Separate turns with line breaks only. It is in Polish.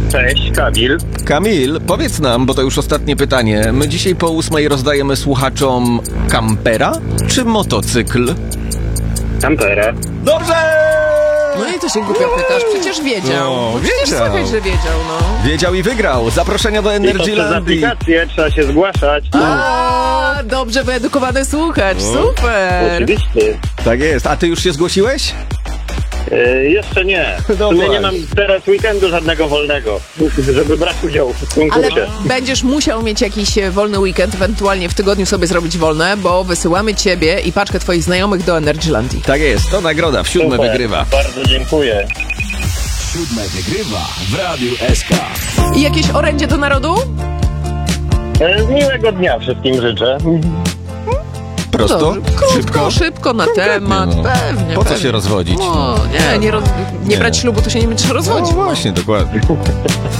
Cześć, Kamil.
Kamil, powiedz nam, bo to już ostatnie pytanie. My dzisiaj po 8 rozdajemy słuchaczom kampera czy motocykl?
Kampera.
Dobrze!
No i to się głupio pytasz, przecież wiedział.
No,
Przecież
wiedział.
słychać, że wiedział, no.
Wiedział i wygrał. Zaproszenia do
I to przez
Energylandii.
aplikację trzeba się zgłaszać.
A, dobrze wyedukowany słuchacz, super.
Oczywiście.
Tak jest. A ty już się zgłosiłeś?
Jeszcze nie.
No
W sumie
właśnie.
nie mam teraz weekendu żadnego wolnego, żeby brać udziału w
Ale
konkursie.
będziesz musiał mieć jakiś wolny weekend, ewentualnie w tygodniu sobie zrobić wolne, bo wysyłamy ciebie i paczkę twoich znajomych do Energylandii.
Tak jest. To nagroda. W 7
Super.
wygrywa.
Bardzo dziękuję.
7 wygrywa w Radiu SK.
I jakieś orędzie do narodu?
Miłego dnia wszystkim życzę.
Prosto?
Dobrze. Krótko, szybko, na
Konkretnie,
temat,
no.
pewnie.
Po co
pewnie.
się rozwodzić?
No, nie brać ślubu, to się nie będziesz rozwodził.
No właśnie, dokładnie.